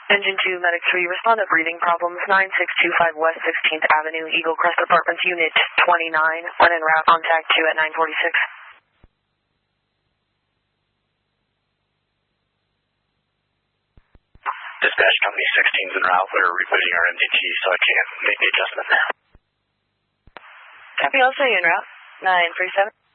Engine 2, Medic 3, respond to breathing problems, 9625 West 16th Avenue, Eagle Crest Apartments, Unit 29, when en route, contact 2 at 946. Dispatch Company 16's en route. We're rebooting our MDT, so I can't make the adjustment now. Copy, I'll say en route, 937.